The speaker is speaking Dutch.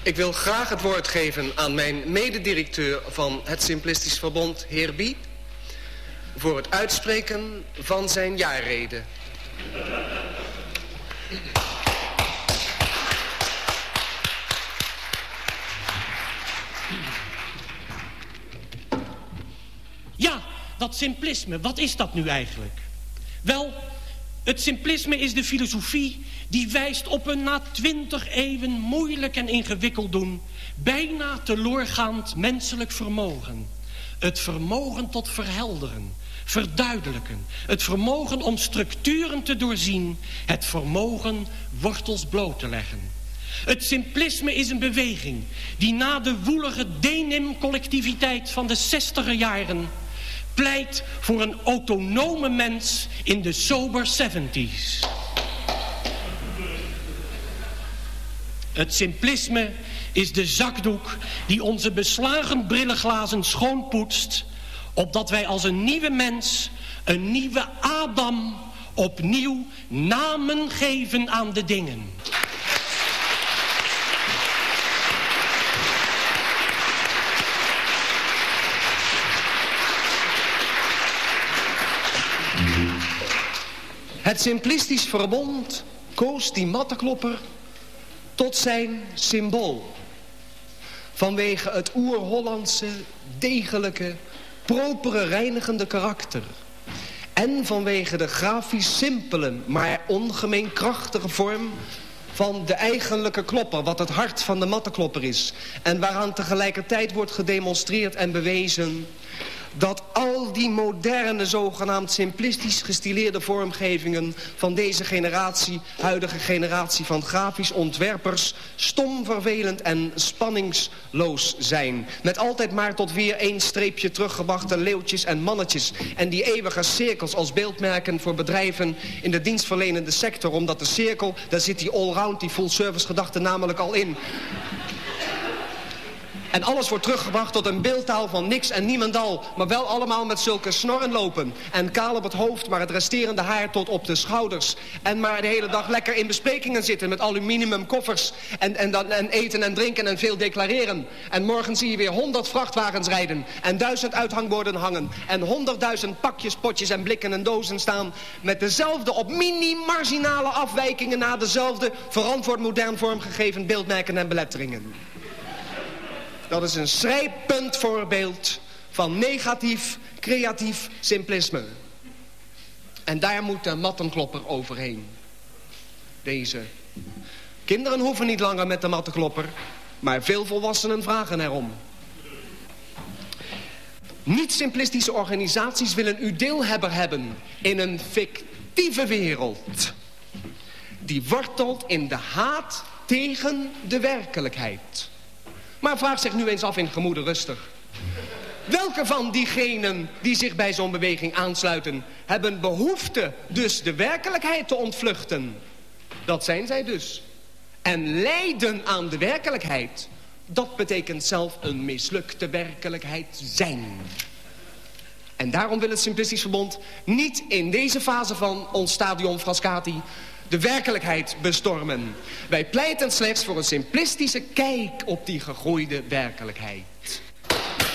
Ik wil graag het woord geven aan mijn mededirecteur van het Simplistisch Verbond, heer Bie, voor het uitspreken van zijn jaarrede. Ja, dat simplisme, wat is dat nu eigenlijk? Wel, het simplisme is de filosofie die wijst op een na 20 eeuwen moeilijk en ingewikkeld doen, bijna teloorgaand menselijk vermogen. Het vermogen tot verhelderen, verduidelijken. Het vermogen om structuren te doorzien. Het vermogen wortels bloot te leggen. Het simplisme is een beweging die na de woelige denim-collectiviteit van de 60er jaren pleit voor een autonome mens in de sober 70's. Het simplisme is de zakdoek die onze beslagen brillenglazen schoonpoetst, opdat wij als een nieuwe mens, een nieuwe Adam, opnieuw namen geven aan de dingen. Het Simplistisch Verbond koos die mattenklopper tot zijn symbool. Vanwege het oer-Hollandse, degelijke, propere, reinigende karakter. En vanwege de grafisch simpele, maar ongemeen krachtige vorm van de eigenlijke klopper, wat het hart van de mattenklopper is. En waaraan tegelijkertijd wordt gedemonstreerd en bewezen dat al die moderne, zogenaamd simplistisch gestileerde vormgevingen van deze generatie, huidige generatie van grafisch ontwerpers, stom, vervelend en spanningsloos zijn. Met altijd maar tot weer één streepje teruggebrachte leeuwtjes en mannetjes. En die eeuwige cirkels als beeldmerken voor bedrijven in de dienstverlenende sector. Omdat de cirkel, daar zit die allround, die full service gedachte namelijk al in. En alles wordt teruggebracht tot een beeldtaal van niks en niemendal. Maar wel allemaal met zulke snorren lopen. En kaal op het hoofd, maar het resterende haar tot op de schouders. En maar de hele dag lekker in besprekingen zitten met aluminium koffers. En eten en drinken en veel declareren. En morgen zie je weer 100 vrachtwagens rijden. En 1000 uithangborden hangen. En 100.000 pakjes, potjes en blikken en dozen staan. Met dezelfde op mini-marginale afwijkingen na dezelfde verantwoord modern vormgegeven beeldmerken en beletteringen. Dat is een schrijpend voorbeeld van negatief, creatief simplisme. En daar moet de mattenklopper overheen. Deze kinderen hoeven niet langer met de mattenklopper, maar veel volwassenen vragen erom. Niet-simplistische organisaties willen u deelhebber hebben in een fictieve wereld. Die wortelt in de haat tegen de werkelijkheid. Maar vraag zich nu eens af in gemoede rustig. Welke van diegenen die zich bij zo'n beweging aansluiten hebben behoefte dus de werkelijkheid te ontvluchten? Dat zijn zij dus. En lijden aan de werkelijkheid, dat betekent zelf een mislukte werkelijkheid zijn. En daarom wil het Simplistisch Verbond niet in deze fase van ons stadium Frascati de werkelijkheid bestormen. Wij pleiten slechts voor een simplistische kijk op die gegroeide werkelijkheid.